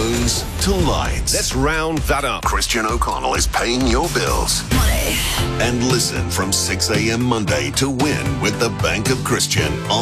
phones to lights. Let's round that up. Christian O'Connell is paying your bills. Money. And listen from 6 a.m. Monday to win with the Bank of Christian